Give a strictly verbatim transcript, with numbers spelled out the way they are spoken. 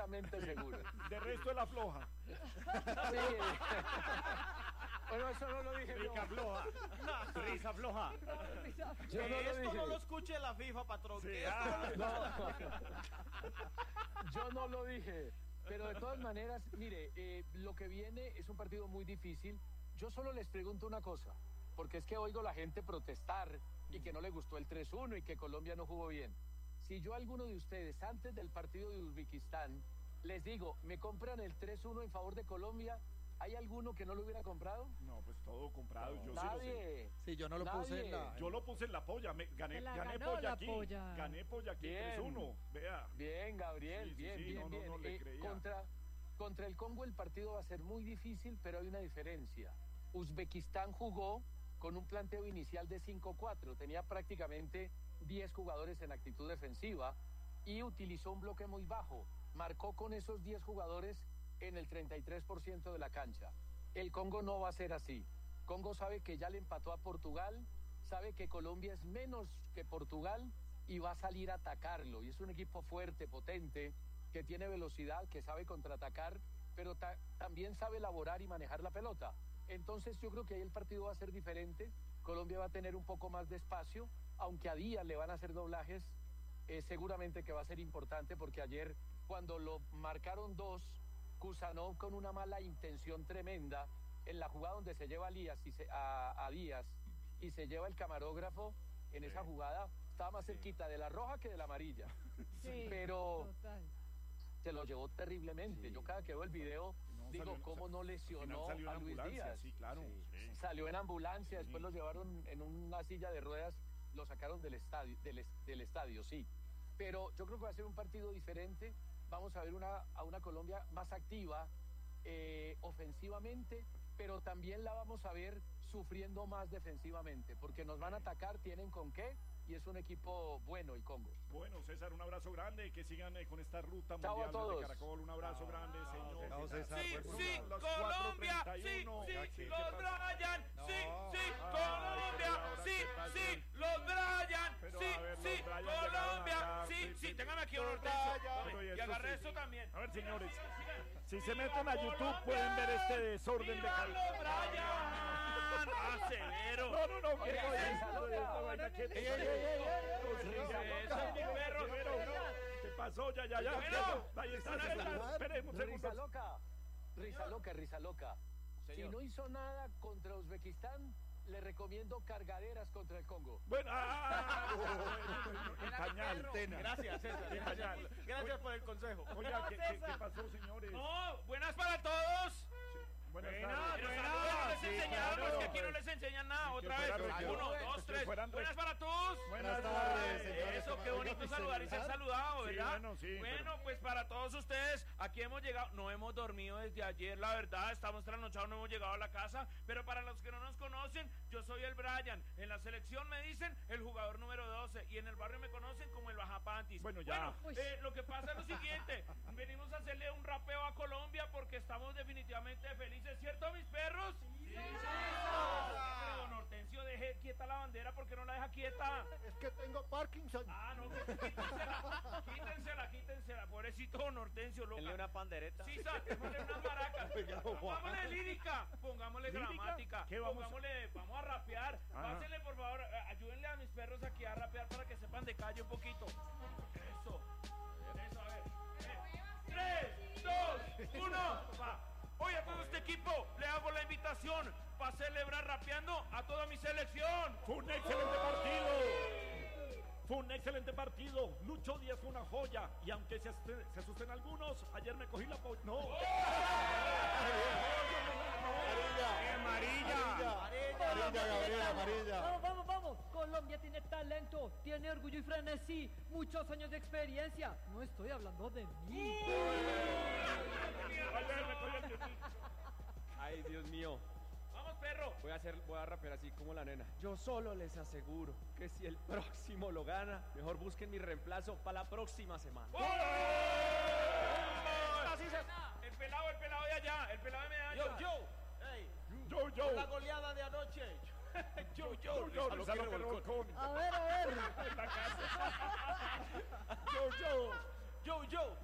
completamente seguro. De resto es la floja. Sí. Bueno, eso no lo dije yo. Rica floja. Risa floja. Yo no lo Esto dije. no lo escuche la FIFA, patrón. Sí, que ah. No. Yo no lo dije. Pero de todas maneras, mire, eh, lo que viene es un partido muy difícil. Yo solo les pregunto una cosa, porque es que oigo la gente protestar y que no le gustó el tres uno y que Colombia no jugó bien. Si yo a alguno de ustedes, antes del partido de Uzbekistán, les digo, ¿me compran el tres uno en favor de Colombia? ¿Hay alguno que no lo hubiera comprado? No, pues todo comprado. Yo sí lo sé. Nadie. Sí, yo no lo Nadie. puse en la... Yo lo puse en la polla, me, gané, Se la gané ganó polla la aquí, polla. gané polla aquí Bien. tres uno, vea. Bien, Gabriel, Sí, sí, bien, sí, bien, no, no, bien. no le Eh, creía. contra, contra el Congo el partido va a ser muy difícil, pero hay una diferencia. Uzbekistán jugó con un planteo inicial de cinco cuatro, tenía prácticamente diez jugadores en actitud defensiva y utilizó un bloque muy bajo. Marcó con esos diez jugadores en el treinta y tres por ciento de la cancha. El Congo no va a ser así. Congo sabe que ya le empató a Portugal, sabe que Colombia es menos que Portugal y va a salir a atacarlo. Y es un equipo fuerte, potente, que tiene velocidad, que sabe contraatacar, pero ta- también sabe elaborar y manejar la pelota. Entonces yo creo que ahí el partido va a ser diferente. Colombia va a tener un poco más de espacio, aunque a Díaz le van a hacer doblajes, eh, seguramente que va a ser importante, porque ayer cuando lo marcaron dos, Kusanov con una mala intención tremenda en la jugada donde se lleva a, Díaz y se, a, a Díaz y se lleva el camarógrafo en Sí. esa jugada, estaba más Sí. cerquita de la roja que de la amarilla. Sí, Pero total. se lo llevó terriblemente. Sí. Yo cada que veo el video No, digo, salió- ¿cómo no al lesionó final salió en a Luis ambulancia, Díaz? sí, claro, sí. Salió en ambulancia, después Sí. lo llevaron en una silla de ruedas, lo sacaron del estadio, del, es- del estadio, sí. Pero yo creo que va a ser un partido diferente. Vamos a ver una, a una Colombia más activa eh, ofensivamente, pero también la vamos a ver sufriendo más defensivamente, porque nos van a atacar, tienen con qué, y es un equipo bueno el Congo. Bueno, César, un abrazo grande, que sigan eh, con esta ruta Chao a mundial todos. de Caracol, un abrazo grande, señor. Chao, César. Sí, Pues, sí, a las Colombia, cuatro sí, treinta y uno. sí, Ya, ¿qué- los qué pasa? Brian, No. sí, sí, Ay, Colombia, ahora sí, qué tal, sí, John. los Brian, Pero, sí, a ver, los sí, Brian llegaron Colombia, acá, sí, sí, sí, sí. téngame aquí un Los Hortensio, Brian. tome, Pero, y y esto agarre sí. esto también. A ver, señores, Sigan, sigan. si se ¡Viva meten a YouTube Colombia! pueden ver este desorden de ¡Viva cal- los Brian! ¡Ah, severo! No, no, no, Oye, ¿qué oye, es esa esto? loca. Esta vaina, ¿qué- Ey, ey, ey, ey, ey, Ey, Eso es mi perro. Severo, ¿qué pasó? Ya, ya, ya. Bueno. Ahí está, Bueno, César. está. Esperemos un Risa segundo. loca, risa loca, risa loca. Si Señor. no hizo nada contra Uzbekistán, le recomiendo cargaderas contra el Congo. Bueno, ah, bueno, el pañal. Gracias, César. El pañal. Gracias por el consejo. Oiga, ¿qué, qué, qué pasó, señores? No, buenas para todos. Buenas Buenas, tardes. buenas. No les Sí, enseñamos, claro. que aquí no les enseñan nada. Que Otra fuera vez. región. Uno, dos, Que tres. fueran Buenas región. para todos. Buenas tardes, tardes. señores. Eso, qué bonito Oiga, saludar y ser celular. saludado, Sí, ¿verdad? bueno, sí, Bueno, pero- pues para todos ustedes, aquí hemos llegado, no hemos dormido desde ayer, la verdad, estamos trasnochados, no hemos llegado a la casa, pero para los que no nos conocen, yo soy el Brian, en la selección me dicen el jugador número doce, y en el barrio me conocen como el Bajapantis. Bueno, ya. Uy. eh, lo que pasa es lo siguiente, venimos a hacerle un rapeo a Colombia porque estamos definitivamente felices, ¿cierto, mis perros? Sí, Pero don Hortensio, deje quieta la bandera, porque no la deja quieta? Es que tengo Parkinson. Ah, no, pues, quítensela, quítensela, quítensela, pobrecito don Hortensio, loca. Denle una pandereta. Sí, saquémosle unas maracas. Pongámosle lírica, pongámosle ¿Lírica? gramática, ¿Qué vamos a- pongámosle, vamos a rapear. Ajá. Pásenle, por favor, eh, ayúdenle a mis perros aquí a rapear para que sepan de calle un poquito. Eso, eso, a ver. Eh, Tres, dos, uno, va. Hoy a todo este equipo le hago la invitación para celebrar rapeando a toda mi selección. Fue un excelente partido. Fue un excelente partido. Lucho Díaz fue una joya. Y aunque se, ast- se asusten algunos, ayer me cogí la po... No. Amarilla. Amarilla, Gabriel, amarilla. Vamos, vamos, vamos. Colombia tiene talento, tiene orgullo y frenesí, muchos años de experiencia. No estoy hablando de mí. Ayer me cogí el... Ay, Dios mío. Vamos, perro. Voy a hacer, voy a rapear así como la nena. Yo solo les aseguro que si el próximo lo gana, mejor busquen mi reemplazo para la próxima semana. ¡Oh! Así se- El pelado, el pelado de allá, el pelado de medallo. Yo, yo. Ey, Yo, yo. la goleada de anoche. yo, Yo, yo. Risa loca, revolcón. A ver, a ver. En la casa. Yo, yo. Yo, yo.